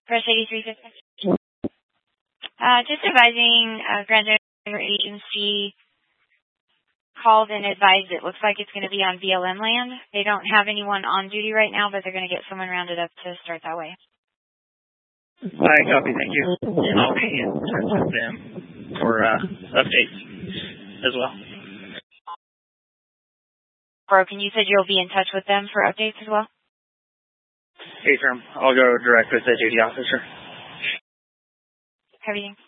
Press 8350. Just advising, Grand River Agency called and advised it looks like it's going to be on BLM land. They don't have anyone on duty right now, but they're going to get someone rounded up to start that way. I copy, thank you. And I'll be in touch with them for updates as well. Broken, you said you'll be in touch with them for updates as well? Hey, firm. I'll go direct with the duty officer. Everything.